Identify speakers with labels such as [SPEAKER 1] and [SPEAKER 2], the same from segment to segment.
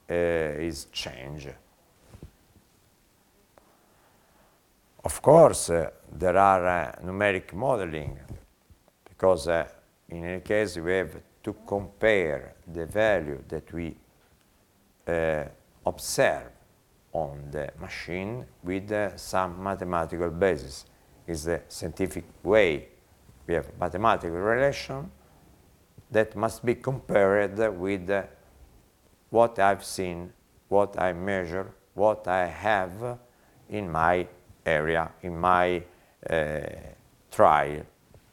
[SPEAKER 1] is changed. Of course, there are numeric modeling, because in any case we have to compare the value that we observe on the machine with some mathematical basis. Is the scientific way. We have mathematical relation that must be compared with what I've seen, what I measure, what I have in my area, in my trial.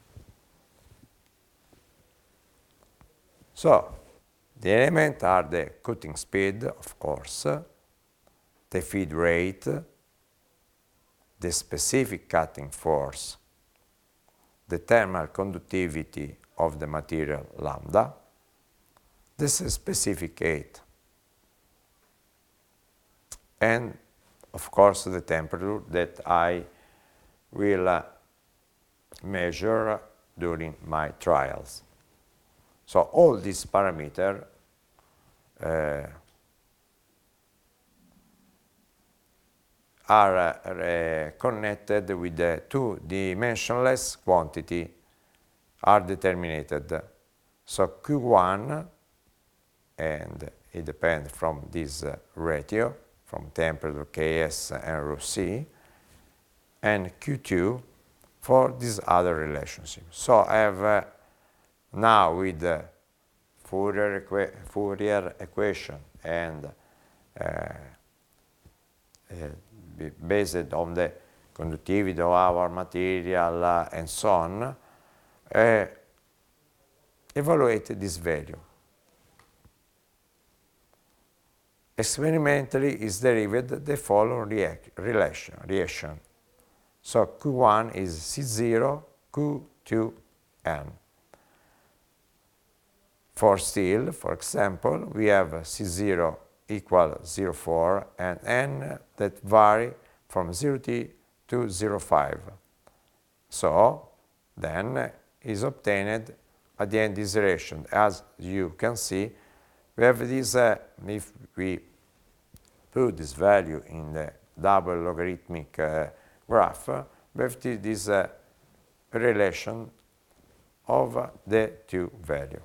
[SPEAKER 1] So, the elements are the cutting speed, of course, the feed rate, the specific cutting force, the thermal conductivity of the material lambda, the specificate, and of course the temperature that I will measure during my trials. So all these parameters are connected with the two-dimensionless quantity are determined. So Q1, and it depends from this ratio, from temperature Ks and rho c, and Q2 for this other relationship. So I have now with the Fourier equation and based on the conductivity of our material and so on, evaluate this value. Experimentally is derived the following reaction. So Q1 is C0, Q2N. For steel, for example, we have C0 equal 0.4 and N that vary from 0T to 0.5. So then is obtained at the end this relation. As you can see, we have this, if we put this value in the double logarithmic graph, we have this relation of the two values.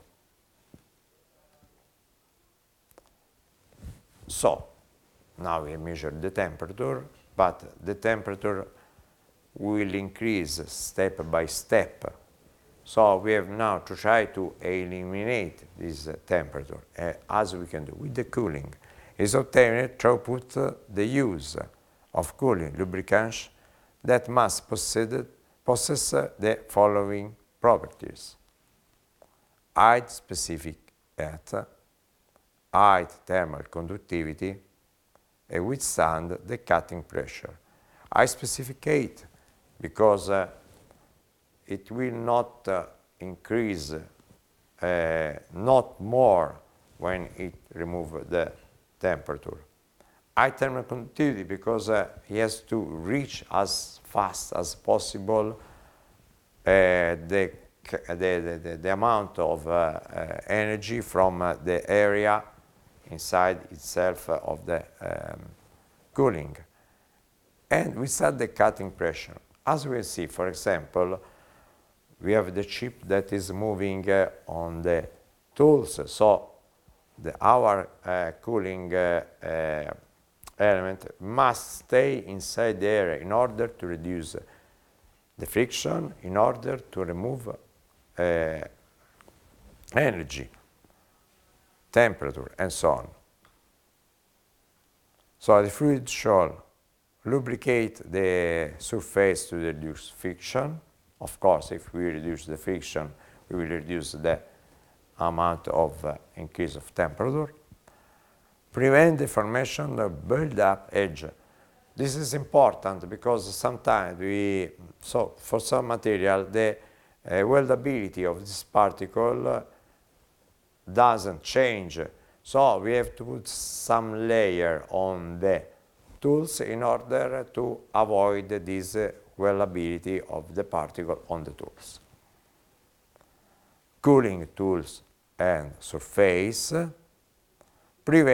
[SPEAKER 1] So, now we measure the temperature, but the temperature will increase step by step. So we have now to try to eliminate this temperature, as we can do with the cooling. Is obtained through the use of cooling lubricants that must possess the following properties: height specific at, height thermal conductivity, and withstand the cutting pressure. I specificate because it will not increase, not more when it removes the temperature. High thermal conductivity because he has to reach as fast as possible the amount of energy from the area inside itself of the cooling. And we set the cutting pressure. As we see, for example, we have the chip that is moving on the tools. So our cooling element must stay inside the area in order to reduce the friction, in order to remove energy, temperature, and so on. So the fluid should lubricate the surface to reduce friction. Of course, if we reduce the friction, we will reduce the amount of increase of temperature. Prevent the formation of build-up edge. This is important because sometimes for some material, the weldability of this particle doesn't change. So we have to put some layer on the tools in order to avoid this weldability of the particle on the tools. Cooling tools and surface. Prevent